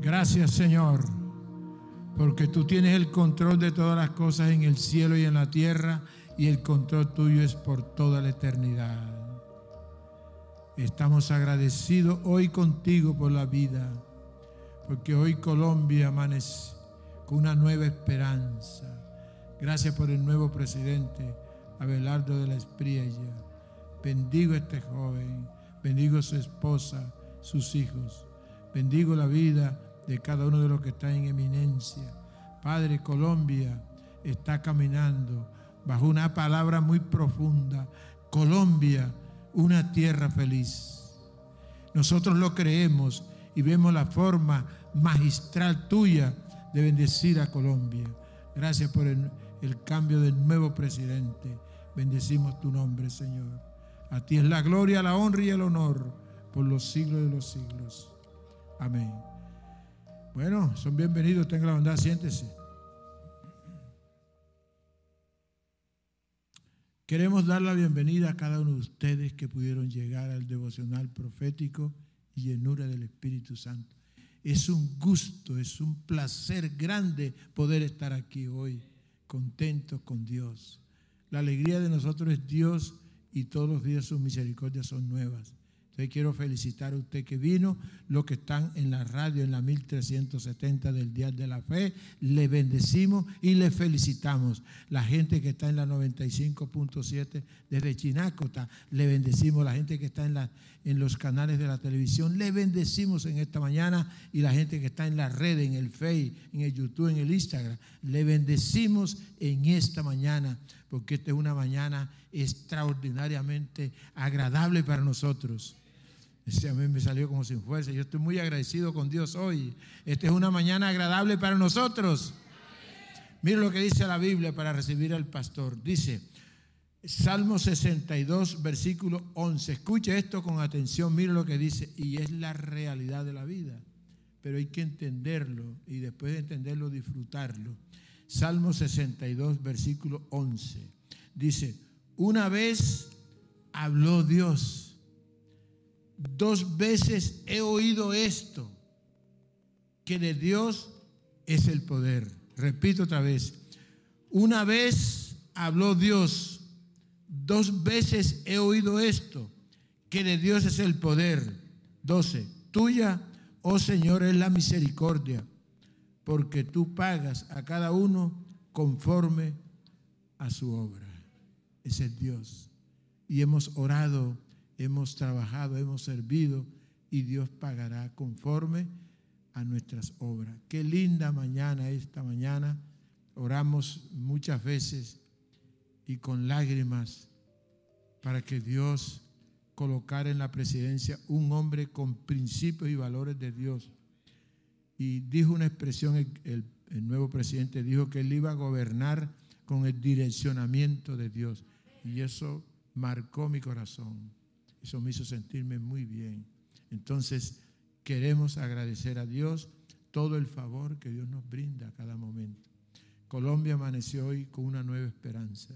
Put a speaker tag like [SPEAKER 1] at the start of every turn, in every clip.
[SPEAKER 1] Gracias, Señor, porque tú tienes el control de todas las cosas en el cielo y en la tierra, y el control tuyo es por toda la eternidad. Estamos agradecidos hoy contigo por la vida, porque hoy Colombia amanece con una nueva esperanza. Gracias por el nuevo presidente, Abelardo de la Espriella. Bendigo a este joven, bendigo a su esposa, sus hijos. Bendigo la vida de cada uno de los que están en eminencia. Padre, Colombia está caminando bajo una palabra muy profunda. Colombia, una tierra feliz. Nosotros lo creemos y vemos la forma magistral tuya de bendecir a Colombia. Gracias por el cambio del nuevo presidente. Bendecimos tu nombre, Señor. A ti es la gloria, la honra y el honor por los siglos de los siglos. Amén. Bueno, son bienvenidos. Tenga la bondad, siéntese. Queremos dar la bienvenida a cada uno de ustedes que pudieron llegar al devocional profético y llenura del Espíritu Santo. Es un gusto, es un placer grande poder estar aquí hoy, contentos con Dios. La alegría de nosotros es Dios y todos los días sus misericordias son nuevas. Entonces quiero felicitar a usted que vino, los que están en la radio, en la 1370 del Día de la Fe, le bendecimos y le felicitamos. La gente que está en la 95.7 desde Chinácota, le bendecimos. La gente que está en los canales de la televisión, le bendecimos en esta mañana. Y la gente que está en la red, en el Facebook, en el YouTube, en el Instagram, le bendecimos en esta mañana, porque esta es una mañana extraordinariamente agradable para nosotros. A mí me salió como sin fuerza. Yo estoy muy agradecido con Dios hoy. Esta es una mañana agradable para nosotros. Mira lo que dice la Biblia para recibir al pastor. Dice, Salmo 62, versículo 11. Escuche esto con atención. Mira lo que dice. Y es la realidad de la vida. Pero hay que entenderlo y después de entenderlo, disfrutarlo. Salmo 62, versículo 11. Dice, una vez habló Dios. Dos veces he oído esto, que de Dios es el poder. Repito otra vez. Una vez habló Dios. Dos veces he oído esto, que de Dios es el poder. 12. Tuya, oh Señor, es la misericordia, porque tú pagas a cada uno conforme a su obra. Ese es Dios. Y hemos orado, hemos trabajado, hemos servido y Dios pagará conforme a nuestras obras. Qué linda mañana esta mañana. Oramos muchas veces y con lágrimas para que Dios colocara en la presidencia un hombre con principios y valores de Dios. Y dijo una expresión, el nuevo presidente dijo que él iba a gobernar con el direccionamiento de Dios. Y eso marcó mi corazón. Eso me hizo sentirme muy bien. Entonces, queremos agradecer a Dios todo el favor que Dios nos brinda a cada momento. Colombia amaneció hoy con una nueva esperanza.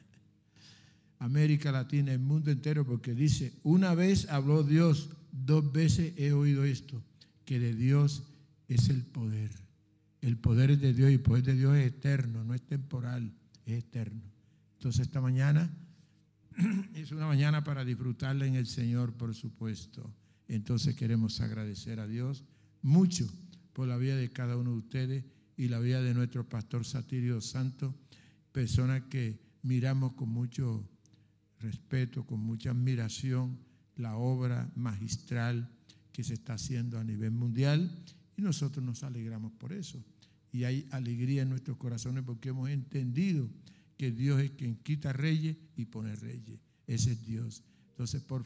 [SPEAKER 1] América Latina, el mundo entero, porque dice, una vez habló Dios, dos veces he oído esto, que de Dios es el poder. El poder es de Dios y el poder de Dios es eterno, no es temporal, es eterno. Entonces, esta mañana es una mañana para disfrutarla en el Señor, por supuesto. Entonces queremos agradecer a Dios mucho por la vida de cada uno de ustedes y la vida de nuestro pastor Satirio Santos, persona que miramos con mucho respeto, con mucha admiración, la obra magistral que se está haciendo a nivel mundial, y nosotros nos alegramos por eso. Y hay alegría en nuestros corazones porque hemos entendido que Dios es quien quita reyes y pone reyes. Ese es Dios. Entonces, por